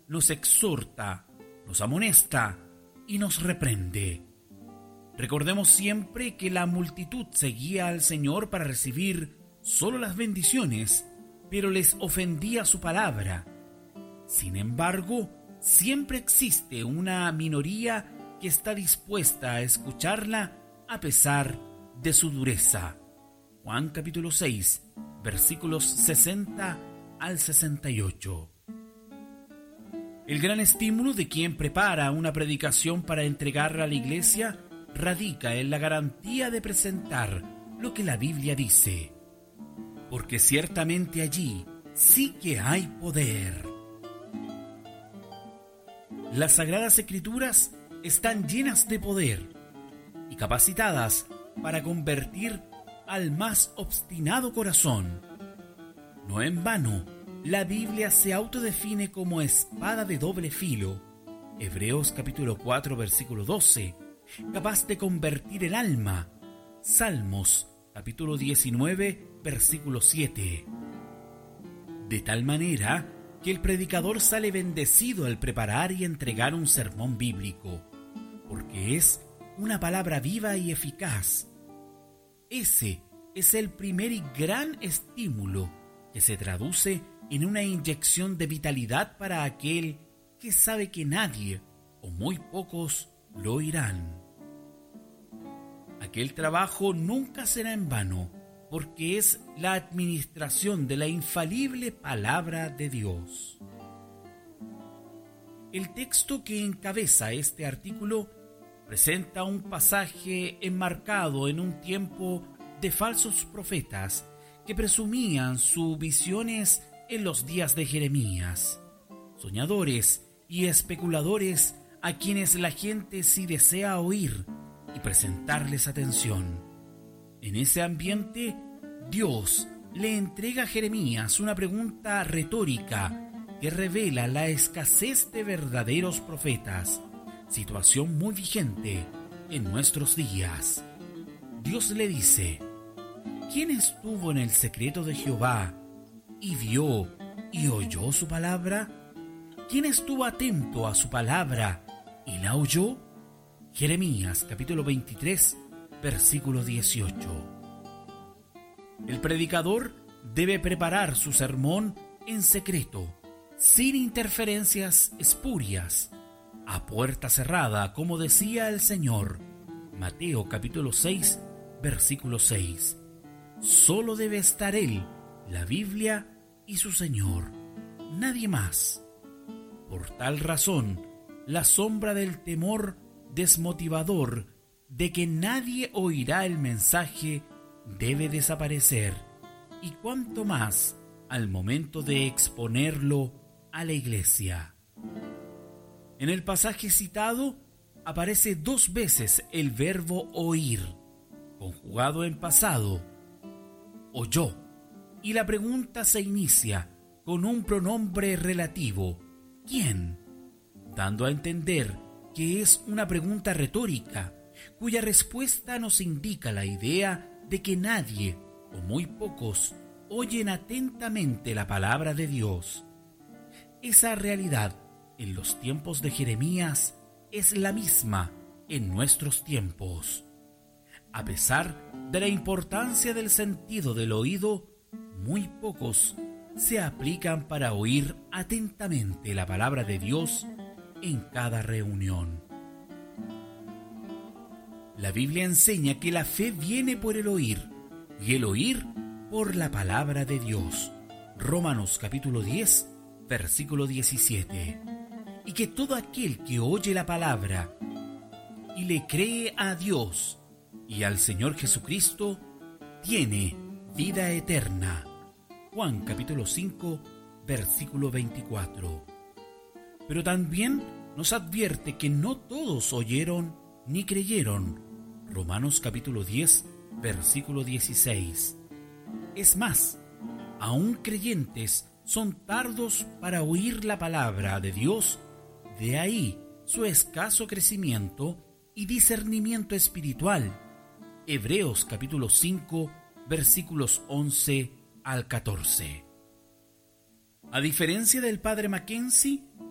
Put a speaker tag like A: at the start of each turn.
A: nos exhorta, nos amonesta y nos reprende. Recordemos siempre que la multitud seguía al Señor para recibir solo las bendiciones, pero les ofendía su palabra. Sin embargo, siempre existe una minoría que está dispuesta a escucharla a pesar de su dureza. Juan capítulo 6, versículos 60 al 68. El gran estímulo de quien prepara una predicación para entregarla a la iglesia radica en la garantía de presentar lo que la Biblia dice, porque ciertamente allí sí que hay poder. Las Sagradas Escrituras están llenas de poder y capacitadas para convertir al más obstinado corazón. No en vano, la Biblia se autodefine como espada de doble filo. Hebreos capítulo 4, versículo 12, capaz de convertir el alma. Salmos capítulo 19, versículo 7. De tal manera que el predicador sale bendecido al preparar y entregar un sermón bíblico, porque es una palabra viva y eficaz. Ese es el primer y gran estímulo que se traduce en una inyección de vitalidad para aquel que sabe que nadie o muy pocos lo oirán. Aquel trabajo nunca será en vano, porque es la administración de la infalible palabra de Dios. El texto que encabeza este artículo presenta un pasaje enmarcado en un tiempo de falsos profetas que presumían sus visiones en los días de Jeremías, soñadores y especuladores a quienes la gente sí desea oír y presentarles atención. En ese ambiente, Dios le entrega a Jeremías una pregunta retórica que revela la escasez de verdaderos profetas, situación muy vigente en nuestros días. Dios le dice: ¿quién estuvo en el secreto de Jehová y vio y oyó su palabra? ¿Quién estuvo atento a su palabra y la oyó? Jeremías capítulo 23, versículo 18. El predicador debe preparar su sermón en secreto, sin interferencias espurias, a puerta cerrada, como decía el Señor. Mateo capítulo 6, versículo 6. Solo debe estar Él, la Biblia y su Señor, nadie más. Por tal razón, la sombra del temor desmotivador de que nadie oirá el mensaje debe desaparecer, y cuanto más al momento de exponerlo a la iglesia. En el pasaje citado aparece 2 veces el verbo oír, conjugado en pasado, oyó, y la pregunta se inicia con un pronombre relativo, ¿quién?, dando a entender que es una pregunta retórica, cuya respuesta nos indica la idea de que nadie o muy pocos oyen atentamente la palabra de Dios. Esa realidad en los tiempos de Jeremías es la misma en nuestros tiempos. A pesar de la importancia del sentido del oído, muy pocos se aplican para oír atentamente la palabra de Dios en cada reunión. La Biblia enseña que la fe viene por el oír y el oír por la palabra de Dios. Romanos capítulo 10, versículo 17. Y que todo aquel que oye la palabra y le cree a Dios y al Señor Jesucristo tiene vida eterna. Juan capítulo 5, versículo 24. Pero también nos advierte que no todos oyeron ni creyeron. Romanos capítulo 10, versículo 16. Es más, aún creyentes son tardos para oír la palabra de Dios, de ahí su escaso crecimiento y discernimiento espiritual. Hebreos capítulo 5, versículos 11 al 14. A diferencia del padre Mackenzie,